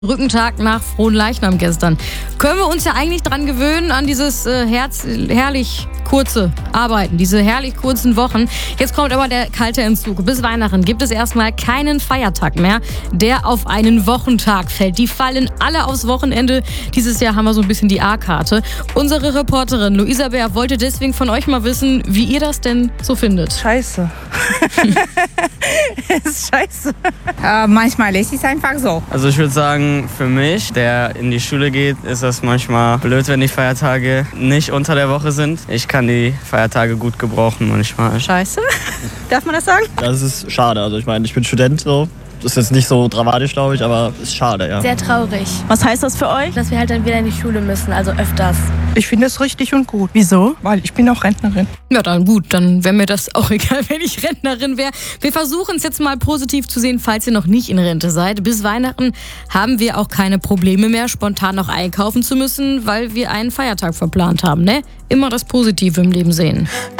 Brückentag nach Fronleichnam gestern. Können wir uns ja eigentlich dran gewöhnen, an dieses herrlich kurze Arbeiten, diese herrlich kurzen Wochen. Jetzt kommt aber der kalte Entzug. Bis Weihnachten gibt es erstmal keinen Feiertag mehr, der auf einen Wochentag fällt. Die fallen alle aufs Wochenende. Dieses Jahr haben wir so ein bisschen die A-Karte. Unsere Reporterin Luisa Bär wollte deswegen von euch mal wissen, wie ihr das denn so findet. Scheiße. Es ist scheiße. Manchmal ist es einfach so. Also ich würde sagen, für mich, der in die Schule geht, ist das manchmal blöd, wenn die Feiertage nicht unter der Woche sind. Ich kann die Feiertage gut gebrauchen manchmal. Scheiße? Darf man das sagen? Das ist schade. Also ich meine, ich bin Student so. Das ist jetzt nicht so dramatisch, glaube ich, aber ist schade, ja. Sehr traurig. Was heißt das für euch? Dass wir halt dann wieder in die Schule müssen, also öfters. Ich finde es richtig und gut. Wieso? Weil ich bin auch Rentnerin. Ja, dann gut, dann wäre mir das auch egal, wenn ich Rentnerin wäre. Wir versuchen es jetzt mal positiv zu sehen, falls ihr noch nicht in Rente seid. Bis Weihnachten haben wir auch keine Probleme mehr, spontan noch einkaufen zu müssen, weil wir einen Feiertag verplant haben, ne? Immer das Positive im Leben sehen.